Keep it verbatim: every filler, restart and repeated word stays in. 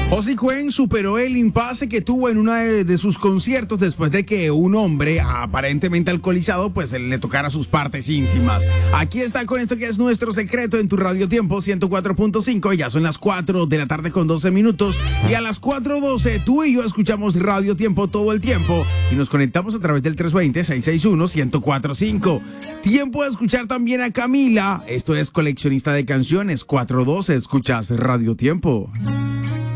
Ozzy Quinn superó el impasse que tuvo en uno de, de sus conciertos después de que un hombre aparentemente alcoholizado pues le tocara sus partes íntimas. Aquí está con esto que es nuestro secreto en tu Radio Tiempo ciento cuatro punto cinco. Ya son las cuatro de la tarde con doce minutos y a las cuatro doce tú y yo escuchamos Radio Tiempo todo el tiempo y nos conectamos a través del tres dos cero, seis seis uno, uno cero cuatro cinco. Tiempo de escuchar también a Camila. Esto es Coleccionista de Canciones. cuatro doce, escuchas Radio Tiempo.